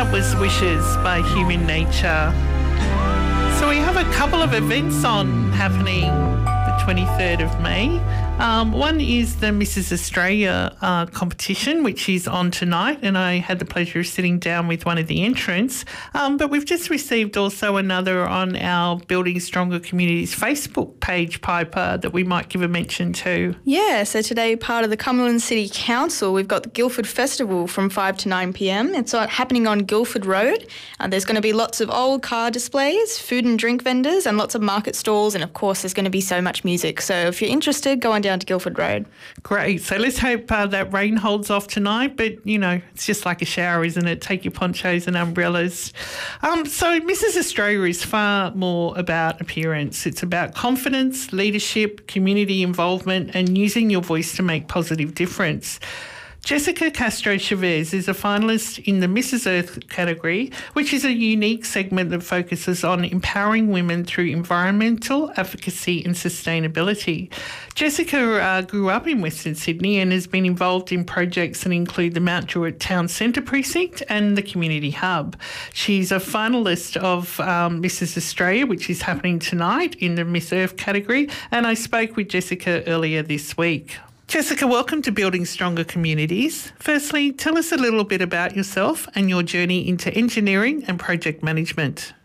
That was Wishes by Human Nature. So we have a couple of events on happening the 23rd of May. One is the Mrs Australia competition, which is on tonight, and I had the pleasure of sitting down with one of the entrants. But we've just received also another on our Building Stronger Communities Facebook page, Piper, that we might give a mention to. Yeah, so today, part of the Cumberland City Council, we've got the Guildford Festival from 5 to 9 p.m. It's happening on Guildford Road. There's going to be lots of old car displays, food and drink vendors, and lots of market stalls, and of course there's going to be so much music. So if you're interested, go on down to Guildford Road. Great. So let's hope that rain holds off tonight, but, you know, it's just like a shower, isn't it? Take your ponchos and umbrellas. So Mrs Australia is far more about appearance. It's about confidence, leadership, community involvement, and using your voice to make positive difference. Jessica Castro-Chavez is a finalist in the Mrs Earth category, which is a unique segment that focuses on empowering women through environmental advocacy and sustainability. Jessica grew up in Western Sydney and has been involved in projects that include the Mount Druitt Town Centre Precinct and the Community Hub. She's a finalist of Mrs Australia, which is happening tonight in the Miss Earth category, and I spoke with Jessica earlier this week. Jessica, welcome to Building Stronger Communities. Firstly, tell us a little bit about yourself and your journey into engineering and project management.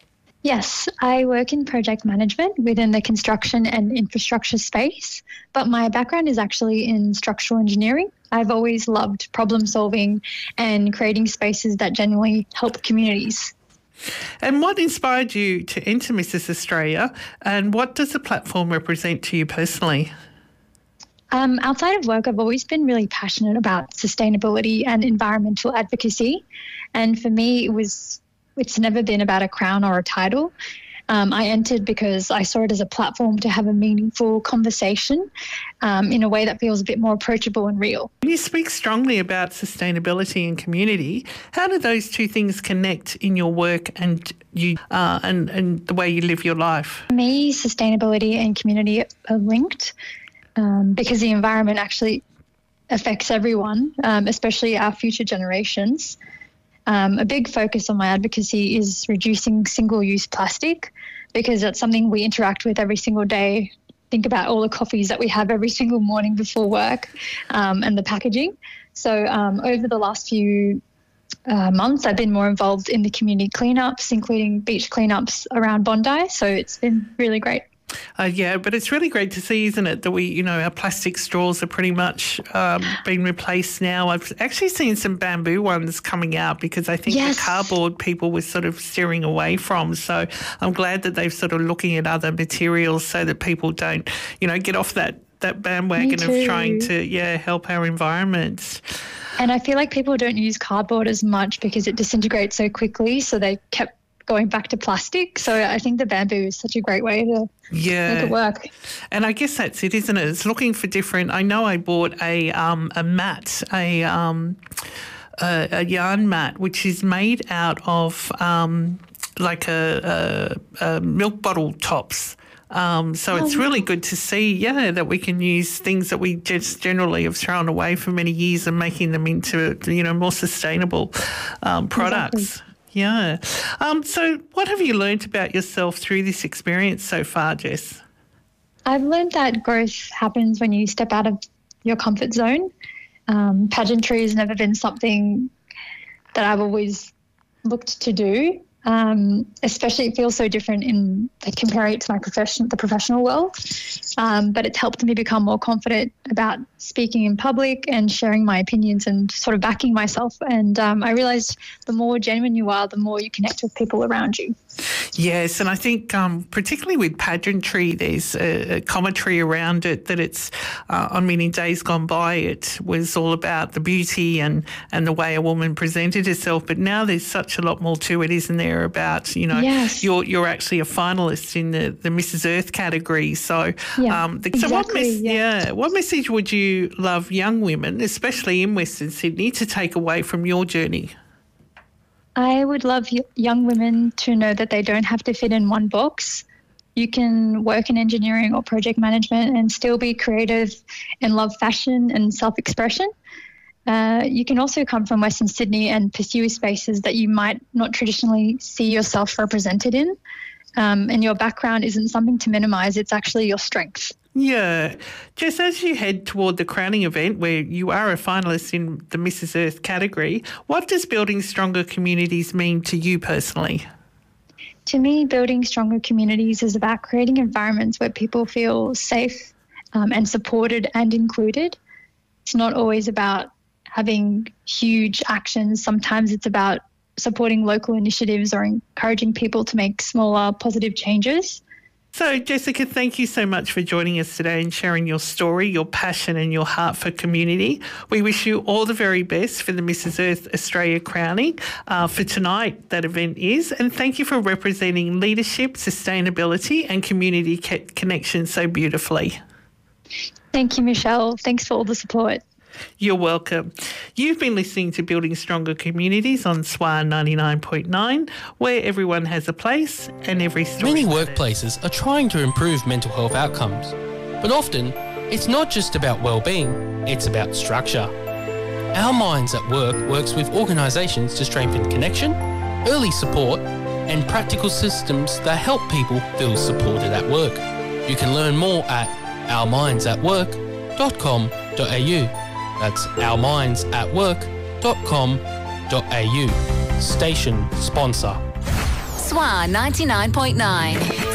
Yes, I work in project management within the construction and infrastructure space, but my background is actually in structural engineering. I've always loved problem solving and creating spaces that genuinely help communities. And what inspired you to enter Mrs Australia, and what does the platform represent to you personally? Outside of work, I've always been really passionate about sustainability and environmental advocacy. And for me, it's never been about a crown or a title. I entered because I saw it as a platform to have a meaningful conversation in a way that feels a bit more approachable and real. When you speak strongly about sustainability and community, how do those two things connect in your work and you and the way you live your life? For me, sustainability and community are linked. Because the environment actually affects everyone, especially our future generations. A big focus on my advocacy is reducing single-use plastic, because that's something we interact with every single day. Think about all the coffees that we have every single morning before work, and the packaging. So over the last few months, I've been more involved in the community cleanups, including beach cleanups around Bondi. So it's been really great. Yeah, but it's really great to see, isn't it, that our plastic straws are pretty much been replaced now. I've actually seen some bamboo ones coming out because I think the cardboard people were sort of steering away from. So I'm glad that they've sort of looking at other materials so that people don't, get off that bandwagon of trying to, help our environment. And I feel like people don't use cardboard as much because it disintegrates so quickly, so they kept going back to plastic. So I think the bamboo is such a great way to make it work. And I guess that's it, isn't it? It's looking for different. I know I bought a mat, a yarn mat, which is made out of like a milk bottle tops. So it's really good to see, that we can use things that we just generally have thrown away for many years and making them into, more sustainable products. Exactly. Yeah. So what have you learnt about yourself through this experience so far, Jess? I've learned that growth happens when you step out of your comfort zone. Pageantry has never been something that I've always looked to do. Especially it feels so different in comparing it to my profession, the professional world. But it's helped me become more confident about speaking in public and sharing my opinions and sort of backing myself. And I realised the more genuine you are, the more you connect with people around you. Yes, and I think particularly with pageantry, there's a commentary around it that it's, in days gone by, it was all about the beauty and the way a woman presented herself. But now there's such a lot more to it, isn't there, about, you're actually a finalist in the Mrs Earth category. So, what message would you love young women, especially in Western Sydney, to take away from your journey? I would love young women to know that they don't have to fit in one box. You can work in engineering or project management and still be creative and love fashion and self-expression. You can also come from Western Sydney and pursue spaces that you might not traditionally see yourself represented in. And your background isn't something to minimise, it's actually your strength. Yeah. Jess, as you head toward the crowning event where you are a finalist in the Mrs. Earth category, what does building stronger communities mean to you personally? To me, building stronger communities is about creating environments where people feel safe and supported and included. It's not always about having huge actions. Sometimes it's about supporting local initiatives or encouraging people to make smaller positive changes. So, Jessica, thank you so much for joining us today and sharing your story, your passion and your heart for community. We wish you all the very best for the Mrs. Earth Australia crowning for tonight, that event is. And thank you for representing leadership, sustainability and community connection so beautifully. Thank you, Michelle. Thanks for all the support. You're welcome. You've been listening to Building Stronger Communities on SWAR 99.9, where everyone has a place and every story Many matters. workplaces are trying to improve mental health outcomes, but often it's not just about well-being, it's about structure. Our Minds at Work works with organisations to strengthen connection, early support and practical systems that help people feel supported at work. You can learn more at ourmindsatwork.com.au. That's ourmindsatwork.com.au. Station sponsor. SWAR 99.9.